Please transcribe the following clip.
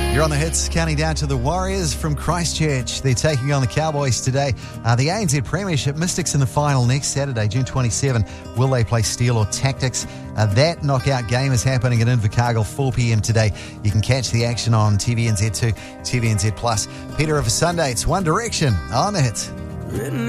You're on the hits, counting down to the Warriors from Christchurch. They're taking on the Cowboys today. The ANZ Premiership, Mystics in the final next Saturday, June 27. Will they play Steel or Tactics? That knockout game is happening at Invercargill, 4 p.m. today. You can catch the action on TVNZ2, TVNZ Plus. Peter, of a Sunday, it's One Direction on the hits.